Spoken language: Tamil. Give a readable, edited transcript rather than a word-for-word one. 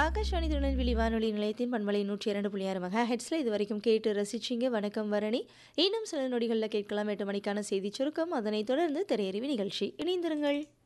ஆகாஷ்வாணி திருநெல்வேலி வானொலி நிலையத்தின் பண்பலை 102.6 மெகா ஹெட்ஸில் இது வரைக்கும் கேட்டு ரசிச்சிங்க. வணக்கம் வரணி. இன்னும் சில நொடிகளில் கேட்கலாம் 8 மணிக்கான செய்தி சுருக்கம். அதனைத் தொடர்ந்து திரையறிவு நிகழ்ச்சி. இணைந்திருங்கள்.